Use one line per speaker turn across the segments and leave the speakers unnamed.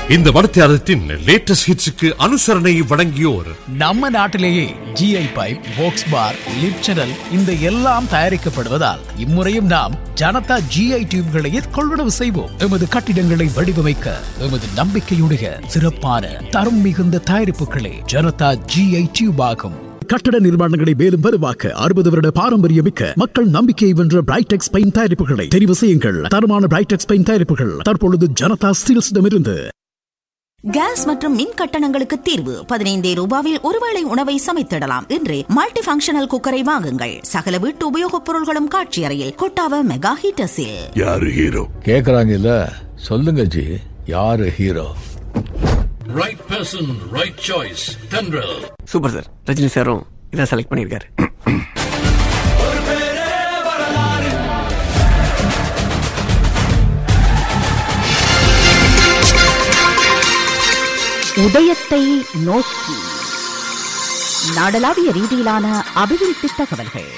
இந்த வடத்தியாரத்தின் லேட்டஸ்ட் ஹிட்ஸுக்கு அனுசரணை வழங்கியோர்
நம்ம நாட்டிலேயே GI பைப், பாக்ஸ் பார், லிப் சேனல் இந்த எல்லாம் தயாரிக்கப்படுவதால் இம்முறையும் நாம் ஜனதா GI டியூப்களையே கொள்வனவு செய்வோம். எமது கட்டிடங்களை வடிவமைக்க எமது நம்பிக்கையுடைய சிறப்பான தரம் மிகுந்த தயாரிப்புகளே ஜனதா GI டியூப் ஆகும்.
கட்டட நிர்மாணங்களை மேலும் வலுவாக்க 60 வருட பாரம்பரியமிக்க மக்கள் நம்பிக்கையை வென்ற பிரைடெக்ஸ் பெயிண்ட் தயாரிப்புகளை தெரிவு செய்யுங்கள். தரமான பிரைடெக்ஸ் பெயிண்ட் தயாரிப்புகள் தற்பொழுது ஜனதா ஸ்டீல்ஸிடமிருந்து.
கேஸ் மற்றும் மின் கட்டணங்களுக்கு தீர்வு 15 ரூபாவில் ஒருவேளை உணவை சமைத்திடலாம். இன்று மல்டி ஃபங்க்ஷனல் குக்கரை வாங்குங்கள். சகல வீட்டு உபயோகப் பொருள்களும் காட்சி அறையில் கொட்டாவ மெகா ஹீட்டர்ஸில்.
யாரு ஹீரோ
கேக்குறாங்கல்ல, சொல்லுங்க ஜி, யாரு hero?
Right person, right choice. Tendril.
Super sir, Rajini சாரும் இதான் செலக்ட் பண்ணியிருக்காரு.
உதயத்தை நோக்கி நாடளாவிய ரீதியிலான அபிவிருத்தி தகவல்கள்.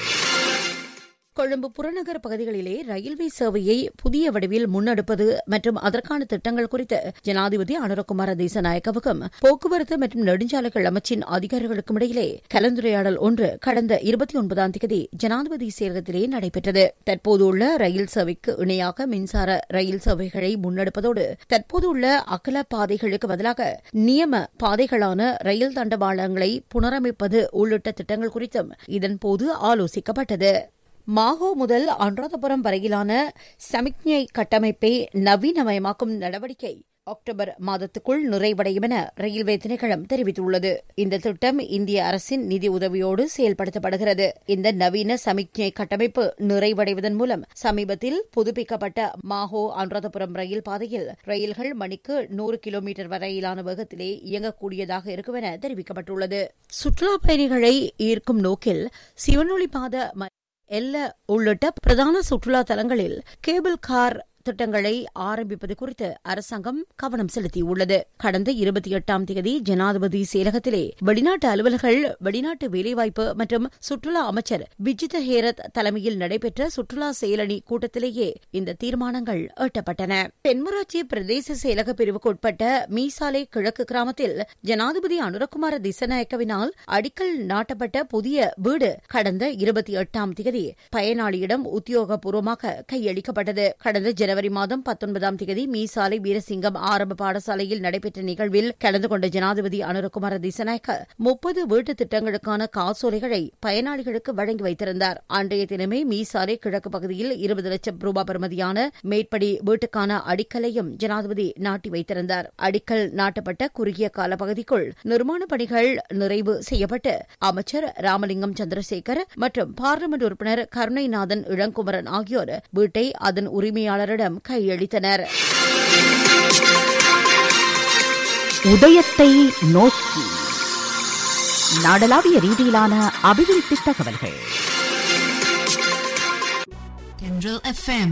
கொழும்பு புறநகர் பகுதிகளிலே ரயில்வே சேவையை புதிய வடிவில் முன்னெடுப்பது மற்றும் அதற்கான திட்டங்கள் குறித்து ஜனாதிபதி அனுரகுமார திசாநாயக்கவுக்கும் போக்குவரத்து மற்றும் நெடுஞ்சாலைகள் அமைச்சின் அதிகாரிகளுக்கும் இடையிலே கலந்துரையாடல் ஒன்று கடந்த 29ஆம் தேதி ஜனாதிபதி செயலகத்திலே நடைபெற்றது. தற்போதுள்ள ரயில் சேவைக்கு இணையாக மின்சார ரயில் சேவைகளை முன்னெடுப்பதோடு தற்போதுள்ள அகல பாதைகளுக்கு பதிலாக நியம பாதைகளான ரயில் தண்டவாளங்களை புனரமைப்பது உள்ளிட்ட திட்டங்கள் குறித்தும் இதன்போது ஆலோசிக்கப்பட்டது. மாஹோ முதல் அனுராதபுரம் வரையிலான சமிக்ஞை கட்டமைப்பை நவீனமயமாக்கும் நடவடிக்கை அக்டோபர் மாதத்துக்குள் நிறைவடையும் என ரயில்வே திணைக்களம் தெரிவித்துள்ளது. இந்த திட்டம் இந்திய அரசின் நிதி உதவியோடு செயல்படுத்தப்படுகிறது. இந்த நவீன சமிக்ஞை கட்டமைப்பு நிறைவடைவதன் மூலம் சமீபத்தில் புதுப்பிக்கப்பட்ட மாஹோ அனுராதபுரம் ரயில் பாதையில் ரயில்கள் மணிக்கு 100 கிலோமீட்டர் வரையிலான வேகத்திலே இயங்கக்கூடியதாக இருக்கும் என தெரிவிக்கப்பட்டுள்ளது. சுற்றுலாப் பயணிகளை ஈர்க்கும் நோக்கில் சிவனொளி பாத எல்ல உள்ளிட்ட பிரதான சுற்றுலா தலங்களில் கேபிள் கார் திட்டங்களை ஆரம்பிப்பது குறித்து அரசாங்கம் கவனம் செலுத்தியுள்ளது. கடந்த 28ஆம் தேதி ஜனாதிபதி செயலகத்திலே வெளிநாட்டு அலுவலர்கள், வெளிநாட்டு வேலைவாய்ப்பு மற்றும் சுற்றுலா அமைச்சர் விஜித ஹேரத் தலைமையில் நடைபெற்ற சுற்றுலா செயலணி கூட்டத்திலேயே இந்த தீர்மானங்கள் எட்டப்பட்டன. தென்மராட்சி பிரதேச செயலக பிரிவுக்கு உட்பட்ட மீசாலை கிழக்கு கிராமத்தில் ஜனாதிபதி அனுரகுமார திசாநாயக்கவினால் அடிக்கல் நாட்டப்பட்ட புதிய வீடு கடந்த 28ஆம் தேதி பயனாளியிடம் உத்தியோகபூர்வமாக கையளிக்கப்பட்டது. கடந்த ஜனவரி மாதம் 19ஆம் தேதி மீசாலை வீரசிங்கம் ஆரம்ப பாடசாலையில் நடைபெற்ற நிகழ்வில் கலந்து கொண்ட ஜனாதிபதி அனுரகுமார திசாநாயக்க 30 வீட்டு திட்டங்களுக்கான காசோலைகளை பயனாளிகளுக்கு வழங்கி வைத்திருந்தார். அன்றைய தினமே மீசாலை கிழக்கு பகுதியில் 20 லட்சம் ரூபாய் பெறுமதியான மேற்படி வீட்டுக்கான அடிக்கலையும் ஜனாதிபதி நாட்டி வைத்திருந்தார். அடிக்கல் நாட்டப்பட்ட குறுகிய கால பகுதிக்குள் நிர்மாண பணிகள் நிறைவு செய்யப்பட்டு அமைச்சர் ராமலிங்கம் சந்திரசேகர் மற்றும் பார்லிமெண்ட் உறுப்பினர் கருணைநாதன் இளங்குமரன் ஆகியோர் வீட்டை அதன் உரிமையாளரிடம் கையளித்தனர்.
உதயத்தை நோக்கி நாடளாவிய ரீதியிலான அபிவிருத்தி தகவல்கள்.
Tendril FM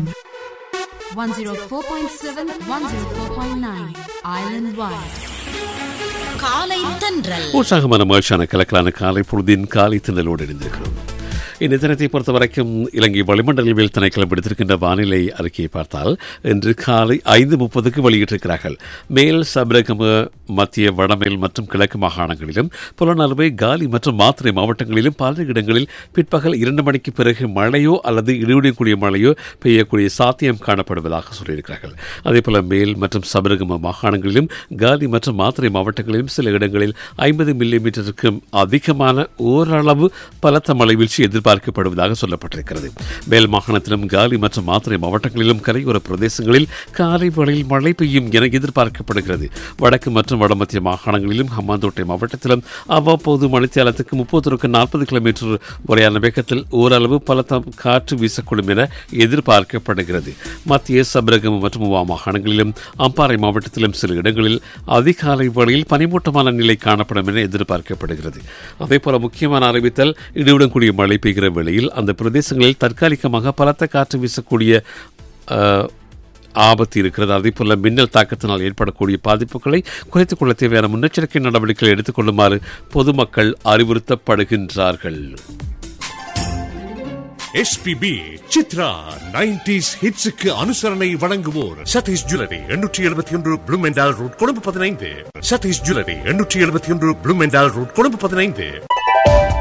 104.7, 104.9 Island Wide.
காலை தென்றல்.
உற்சாகமான மகிழ்ச்சியான கலக்கலான காலை பொழுதின் காலை தென்றலோடு இணைந்திருக்கிறோம். இந்த தினத்தை பொறுத்தவரைக்கும் இலங்கை வளிமண்டலவியல் திணைக்களம் விடுத்திருக்கின்ற வானிலை அறிக்கையை பார்த்தால் இன்று காலை 5:30 வெளியிட்டிருக்கிறார்கள். மேல் சபரகம, மத்திய வடமேல் மற்றும் கிழக்கு மாகாணங்களிலும் புலனறுவை, காலி மற்றும் மாத்திரை மாவட்டங்களிலும் பல இடங்களில் பிற்பகல் 2 மணிக்கு பிறகு மழையோ அல்லது இடியுடன் கூடிய மழையோ பெய்யக்கூடிய சாத்தியம் காணப்படுவதாக சொல்லியிருக்கிறார்கள். அதேபோல மேல் மற்றும் சபரகம மாகாணங்களிலும் காலி மற்றும் மாத்திரை மாவட்டங்களிலும் சில இடங்களில் 50 மில்லிமீட்டருக்கும் அதிகமான ஓரளவு பலத்த மழை வீழ்ச்சி எதிர்பார்க்கப்படுவதாக சொல்லப்பட்டிருக்கிறது. மேல் மாகாணத்திலும் காலி மற்றும் மாத்திரை மாவட்டங்களிலும் கரையோர பிரதேசங்களில் காலை வேளையில் மழை பெய்யும் என எதிர்பார்க்கப்படுகிறது. வடக்கு மற்றும் வடமத்திய மாகாணங்களிலும் ஹம்பாந்தோட்டை மாவட்டத்திலும் அவ்வப்போது மணித்தியாலத்துக்கு 30-40 கிலோமீட்டர் வரையான வேகத்தில் ஓரளவு பலத்த காற்று வீசக்கூடும் என எதிர்பார்க்கப்படுகிறது. மத்திய சபரகம மற்றும் மாகாணங்களிலும் அம்பாறை மாவட்டத்திலும் சில இடங்களில் அதிகாலை வேளையில் பனிமூட்டமான நிலை காணப்படும் என எதிர்பார்க்கப்படுகிறது. அதேபோல முக்கியமான அறிவித்தல், இடியுடன் கூடிய மழை பெய்கிற வேளையில் அந்த பிரதேசங்களில் தற்காலிகமாக பலத்த காற்று வீசக்கூடிய ஆபத்து இருக்கிறது. அதேபோல மின்னல் தாக்கத்தினால் ஏற்படக்கூடிய பாதிப்புகளை குறைத்துக் கொள்ள தேவையான முன்னெச்சரிக்கை நடவடிக்கைகளை எடுத்துக் கொள்ளுமாறு பொதுமக்கள் அறிவுறுத்தப்படுகின்றார்கள்.
எஸ்பிபி, சித்ரா 90s ஹிட்ஸுக்கு அனுசரணை வழங்குவோர் Satish jewellery 871 Bloemendhal road, Colombo 15. Satish jewellery 871 Bloemendhal road, Colombo 15.